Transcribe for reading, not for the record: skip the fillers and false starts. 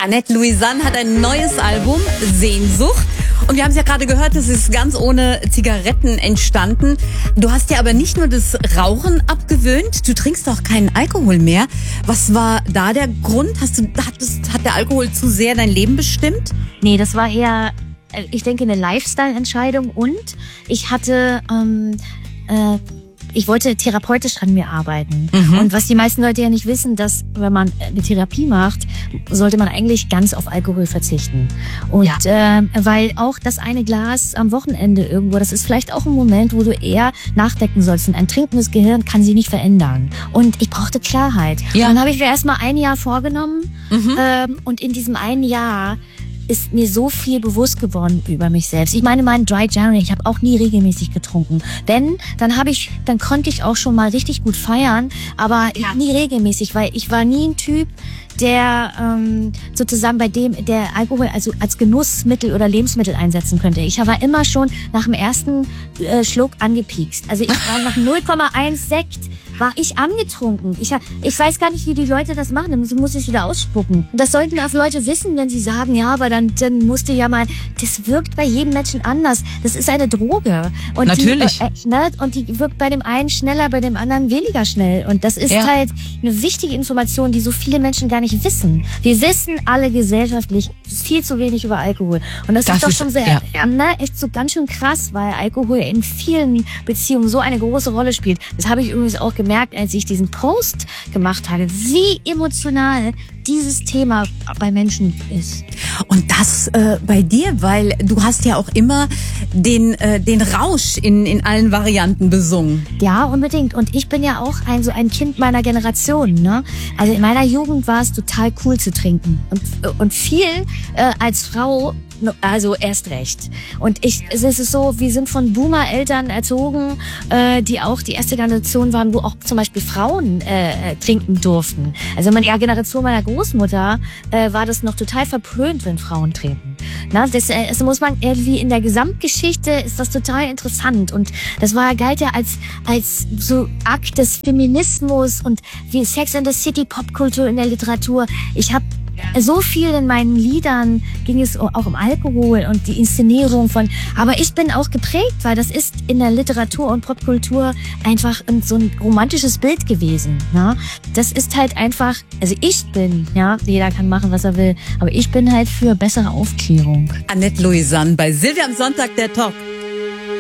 Annette Louisanne hat ein neues Album, Sehnsucht. Und wir haben es ja gerade gehört, das ist ganz ohne Zigaretten entstanden. Du hast ja aber nicht nur das Rauchen abgewöhnt, du trinkst auch keinen Alkohol mehr. Was war da der Grund? Hat der Alkohol zu sehr dein Leben bestimmt? Nee, das war eher, ich denke, eine Lifestyle-Entscheidung und ich hatte... ich wollte therapeutisch an mir arbeiten. Und was die meisten Leute ja nicht wissen, dass wenn man eine Therapie macht, sollte man eigentlich ganz auf Alkohol verzichten. Und weil auch das eine Glas am Wochenende irgendwo, das ist vielleicht auch ein Moment, wo du eher nachdenken sollst. Und ein trinkendes Gehirn kann sie nicht verändern. Und ich brauchte Klarheit. Ja. Und dann habe ich mir erstmal ein Jahr vorgenommen. Und in diesem einen Jahr ist mir so viel bewusst geworden über mich selbst. Ich meine, mein Dry January, ich habe auch nie regelmäßig getrunken. Denn dann konnte ich auch schon mal richtig gut feiern, aber nie regelmäßig, weil ich war nie ein Typ, der sozusagen bei dem der Alkohol also als Genussmittel oder Lebensmittel einsetzen könnte. Ich war immer schon nach dem ersten Schluck angepiekst. Also ich war nach 0,1 Sekt war ich angetrunken. Ich weiß gar nicht, wie die Leute das machen. Dann muss ich wieder ausspucken. Und das sollten auch Leute wissen, wenn sie sagen, ja, aber dann musste ja mal... Das wirkt bei jedem Menschen anders. Das ist eine Droge. Und natürlich. Und die wirkt bei dem einen schneller, bei dem anderen weniger schnell. Und das ist halt eine wichtige Information, die so viele Menschen gar nicht wissen. Wir wissen alle gesellschaftlich viel zu wenig über Alkohol. Und das ist doch schon sehr, echt so ganz schön krass, weil Alkohol in vielen Beziehungen so eine große Rolle spielt. Das habe ich übrigens auch gemerkt, als ich diesen Post gemacht habe, wie emotional dieses Thema bei Menschen ist. Und das bei dir, weil du hast ja auch immer den Rausch in allen Varianten besungen. Ja, unbedingt. Und ich bin ja auch so ein Kind meiner Generation. Ne? Also in meiner Jugend war es total cool zu trinken. Und viel als Frau, also erst recht. Und es ist so, wir sind von Boomer-Eltern erzogen, die auch die erste Generation waren, wo auch zum Beispiel Frauen trinken durften. Also in der Generation meiner Großmutter war das noch total verpönt, wenn Frauen trinken. Na, das muss man irgendwie in der Gesamtgeschichte ist das total interessant. Und das galt ja als so Akt des Feminismus und wie Sex and the City, Popkultur in der Literatur. Ich habe so viel in meinen Liedern ging es auch um Alkohol und die Inszenierung aber ich bin auch geprägt, weil das ist in der Literatur und Popkultur einfach so ein romantisches Bild gewesen. Ne? Das ist halt einfach, also jeder kann machen, was er will, aber ich bin halt für bessere Aufklärung. Annette Louisanne bei Silvia am Sonntag, der Talk.